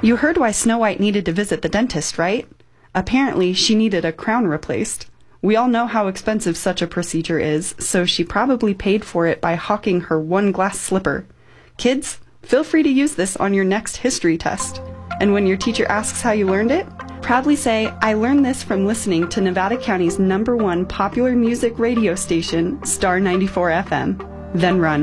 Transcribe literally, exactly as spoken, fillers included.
You heard why Snow White needed to visit the dentist, right? Apparently, she needed a crown replaced. We all know how expensive such a procedure is, so she probably paid for it by hawking her one glass slipper. Kids, feel free to use this on your next history test. And when your teacher asks how you learned it, proudly say, I learned this from listening to Nevada County's number one popular music radio station, Star ninety-four F M. Then run.